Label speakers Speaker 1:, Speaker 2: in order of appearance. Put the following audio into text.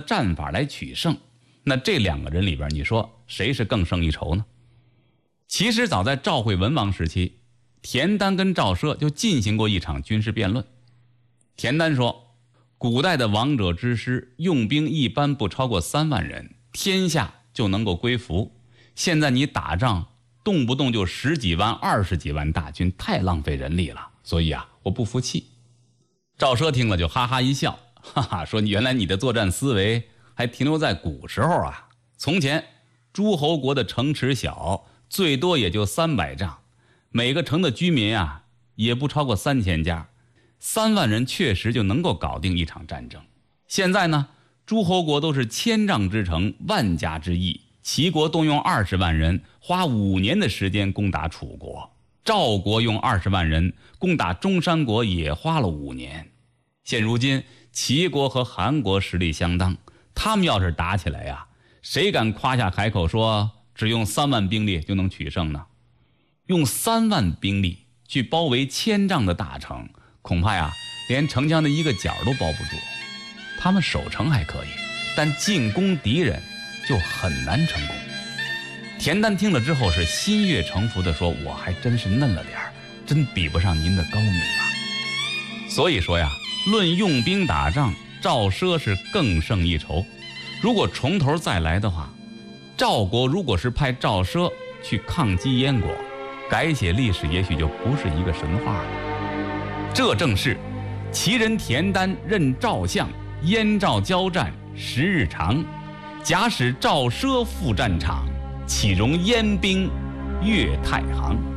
Speaker 1: 战法来取胜。那这2个人里边，你说谁是更胜一筹呢？其实早在赵惠文王时期，田丹跟赵奢就进行过一场军事辩论。田丹说，古代的王者之师用兵一般不超过3万人，天下就能够归服。现在你打仗动不动就10几万、20几万大军，太浪费人力了，所以我不服气。赵奢听了就哈哈一笑，哈哈，说原来你的作战思维还停留在古时候啊。从前诸侯国的城池小，最多也就300丈，每个城的居民也不超过3000家，3万人确实就能够搞定一场战争。现在呢，诸侯国都是1000丈之城，万家之邑，齐国动用20万人，花5年的时间攻打楚国，赵国用20万人攻打中山国也花了5年。现如今齐国和韩国实力相当，他们要是打起来谁敢夸下海口说只用3万兵力就能取胜呢？用3万兵力去包围1000丈的大城，恐怕连城墙的一个角都包不住。他们守城还可以，但进攻敌人就很难成功。田丹听了之后是心悦诚服地说，我还真是嫩了点儿，真比不上您的高明啊。所以说论用兵打仗，赵奢是更胜一筹。如果从头再来的话，赵国如果是派赵奢去抗击燕国，改写历史也许就不是一个神话了。这正是齐人田丹任赵相，燕赵交战10日长，假使赵奢赴战场，岂容燕兵越太行。